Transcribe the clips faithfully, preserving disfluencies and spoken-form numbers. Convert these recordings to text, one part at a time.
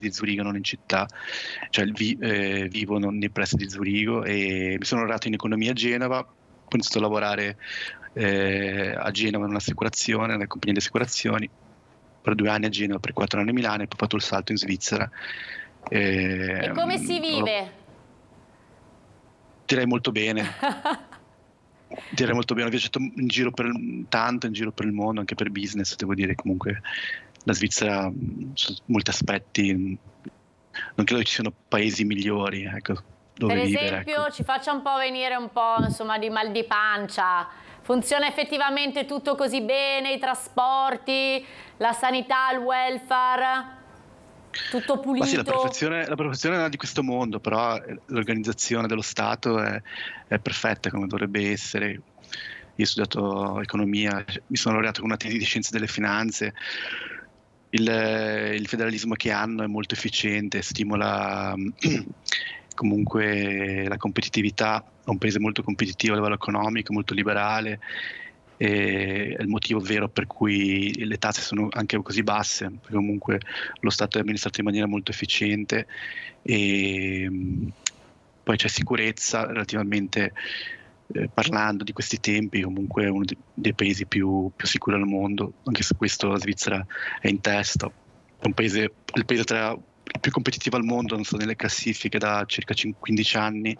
di Zurigo, non in città, cioè vi, eh, vivo non nei pressi di Zurigo e mi sono laureato in economia a Genova, poi ho iniziato a lavorare eh, a Genova in un'assicurazione, nella compagnia di assicurazioni, per due anni a Genova, per quattro anni a Milano e poi ho fatto il salto in Svizzera. E, e come si vive? Direi molto bene. Direi molto bene, ho viaggiato in giro per tanto, in giro per il mondo, anche per business, devo dire comunque la Svizzera, su molti aspetti, non credo ci siano paesi migliori, ecco, dove per vivere. esempio, Ecco. ci faccia un po' venire un po' insomma di mal di pancia. Funziona effettivamente tutto così bene, i trasporti, la sanità, il welfare? Tutto pulito? Ma sì, la perfezione, la perfezione non è di questo mondo, però l'organizzazione dello Stato è, è perfetta come dovrebbe essere. Io ho studiato economia, mi sono laureato con una tesi di scienze delle finanze. Il, il federalismo che hanno è molto efficiente, stimola comunque la competitività. È un paese molto competitivo a livello economico, molto liberale. E è il motivo vero per cui le tasse sono anche così basse, perché comunque lo Stato è amministrato in maniera molto efficiente e poi c'è sicurezza relativamente, eh, parlando di questi tempi, comunque è uno dei paesi più, più sicuri al mondo, anche se questo la Svizzera è in testa. È un paese, il paese tra il più competitivo al mondo, non so, nelle classifiche da circa quindici anni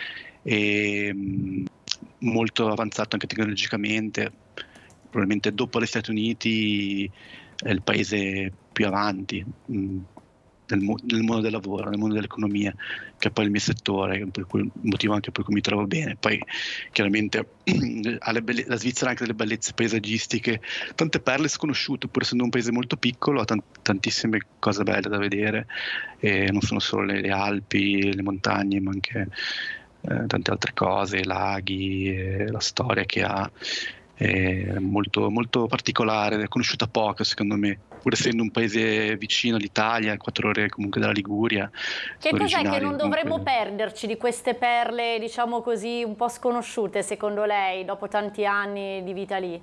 e molto avanzato anche tecnologicamente, probabilmente dopo gli Stati Uniti è il paese più avanti mh, nel, mo- nel mondo del lavoro, nel mondo dell'economia, che è poi il mio settore, per cui, il motivo anche per cui mi trovo bene. Poi chiaramente ha le belle- la Svizzera ha anche delle bellezze paesaggistiche, tante perle sconosciute, pur essendo un paese molto piccolo, ha tan- tantissime cose belle da vedere, e non sono solo le, le Alpi, le montagne, ma anche eh, tante altre cose, i laghi, eh, la storia che ha. È molto, molto particolare, è conosciuta poco secondo me, pur essendo un paese vicino all'Italia, quattro ore comunque dalla Liguria. Che Sono cos'è che non originario dovremmo comunque. perderci di queste perle, diciamo così, un po' sconosciute secondo lei, dopo tanti anni di vita lì?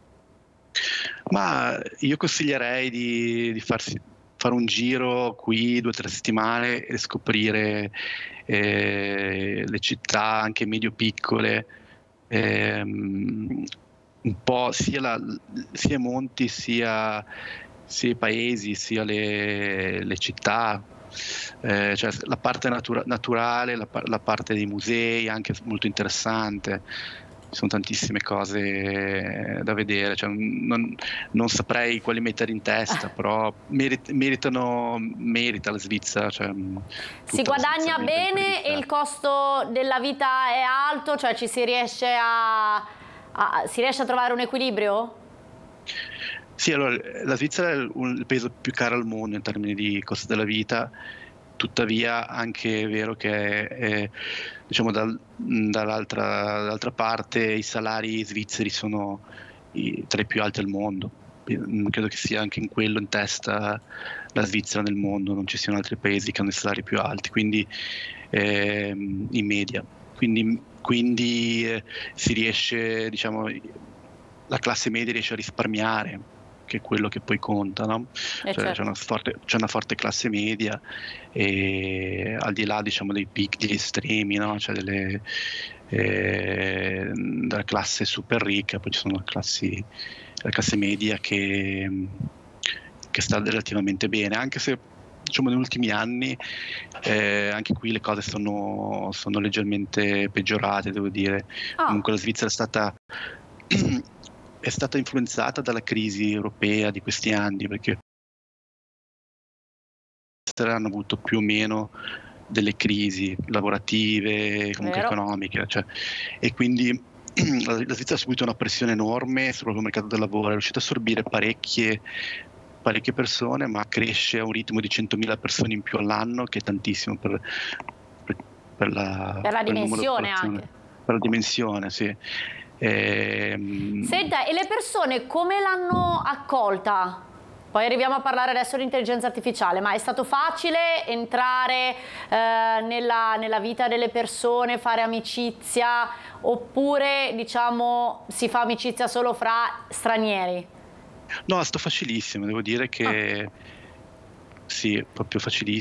Ma io consiglierei di, di farsi, fare un giro qui due o tre settimane e scoprire eh, le città anche medio-piccole, ehm, un po' sia, la, sia i monti, sia, sia i paesi, sia le, le città. Eh, cioè la parte natura- naturale, la, la parte dei musei, anche molto interessante. Ci sono tantissime cose da vedere, cioè, non, non saprei quali mettere in testa, però merit- meritano, merita la Svizzera, cioè, Si tutta la Svizzera guadagna merita di essere bene e il visitata. costo della vita è alto, cioè ci si riesce a, a- si riesce a trovare un equilibrio? Sì, allora la Svizzera è il, il paese più caro al mondo in termini di costo della vita, tuttavia anche è vero che è, diciamo, dal- dall'altra, dall'altra parte i salari svizzeri sono i- tra i più alti al mondo. Mm, Credo che sia anche in quello in testa la Svizzera nel mondo, non ci siano altri paesi che hanno i salari più alti, quindi ehm, in media. Quindi, quindi eh, si riesce, diciamo, la classe media riesce a risparmiare, che è quello che poi conta, no? Eh Cioè, c'è certo. una forte, c'è una forte classe media e al di là, diciamo, dei picchi, degli estremi, no? Cioè delle, eh, della classe super ricca, poi ci sono classi, la classe media che, che sta relativamente bene, anche se diciamo negli ultimi anni eh, anche qui le cose sono, sono leggermente peggiorate, devo dire. Ah, Comunque la Svizzera è stata è stata influenzata dalla crisi europea di questi anni, perché hanno avuto più o meno delle crisi lavorative, comunque vero. economiche, cioè, e quindi la la Svizzera ha subito una pressione enorme sul proprio mercato del lavoro, è riuscita a assorbire parecchie, parecchie persone, ma cresce a un ritmo di centomila persone in più all'anno, che è tantissimo per, per, per la, Per la per il numero di dimensione popolazione, anche. per la dimensione, sì. Ehm, Senta, e le persone come l'hanno accolta? Poi arriviamo a parlare adesso di intelligenza artificiale, ma è stato facile entrare eh, nella, nella vita delle persone, fare amicizia, oppure diciamo si fa amicizia solo fra stranieri? No, è stato facilissimo, devo dire Ah. che sì, proprio facilissimo.